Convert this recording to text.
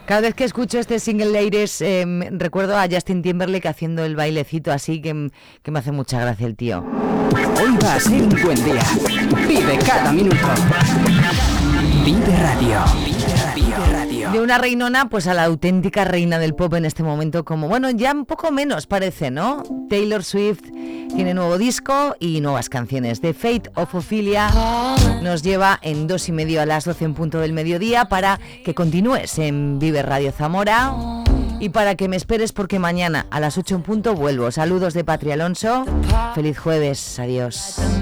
Cada vez que escucho este single, Ladies, recuerdo a Justin Timberlake haciendo el bailecito así que me hace mucha gracia el tío. Hoy va a ser un buen día. Vive cada minuto. Vive Radio. Vive Radio. De una reinona, pues a la auténtica reina del pop en este momento, como, bueno, ya un poco menos parece, ¿no? Taylor Swift tiene nuevo disco y nuevas canciones. The Fate of Ophelia nos lleva en 2:30 a las 12 en punto del mediodía para que continúes en Vive Radio Zamora y para que me esperes porque mañana a las 8 en punto vuelvo. Saludos de Patri Alonso. Feliz jueves. Adiós.